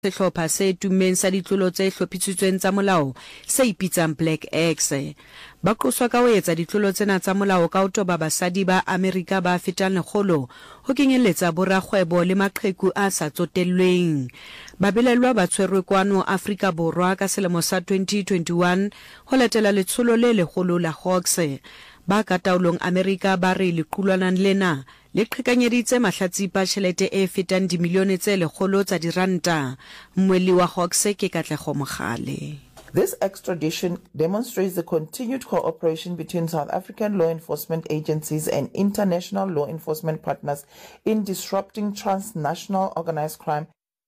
sehlopha se tummeng sa ditlolo tse hlophisitsweng tsa molao se ipitsang Black X. Ba qoswa ka ho etsa ditlolo tsena tsa molao ka ho toba basadi ba Amerika ba fetang 100 ho kenyeletsa borakgwebo le maqheku a sa tsotellweng. Babelelwa ba tshwerwe kwano Afrika Borwa ka selemo sa 2021 ho latela letsholo le legolo la Hawks. Ba ka taolong Amerika ba re lequlwana lena le qhekanyeditse mahlatsipa tjhelete e fetang dimilione tse 100 tsa diranta. Mmweli wa Hawks ke Katlego Mogale. This extradition demonstrates the continued cooperation between South African law enforcement agencies and international law enforcement partners in disrupting transnational organized crime.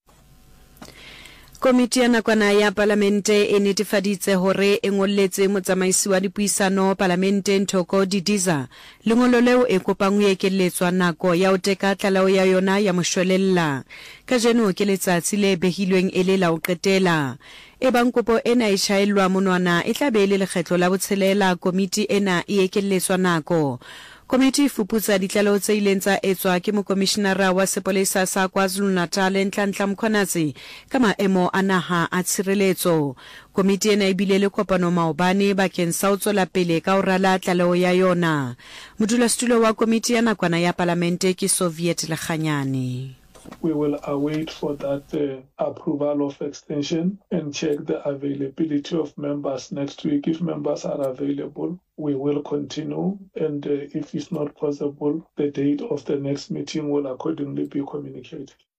Komiti ya nakwana ya Palamente e netefaditse hore e ngolletse motsamaisi wa dipuisano Parlamenteng Thoko Didiza lengolo leo e kopang ho ekelletswa nako ya ho teka tlalao ya yona ya moshwelella. Kajeno ke letsatsi le behilweng e le la ho qetela. Ebang kopo ena e tjhaellwa monwana e tla be le lekgetlo la botshelela komiti ena e ekelletswa nako. Komiti fuputsa ditlaleho tse ileng tsa etswa ke mokomishenara wa sepolesa sa KwaZulu-Natal Nhlanhla Mkhwanazi ka maemo a naha a tshireletso. Komiti ena e bile le kopano maobane bakeng sa ho tswela pele ka ho rala tlaleho ya yona. Modulasetulo wa komiti ya nakwana ya Palamente ke Soviet Lekganyane. We will await for that approval of extension and check the availability of members next week. If members are available, we will continue, and if it's not possible, the date of the next meeting will accordingly be communicated.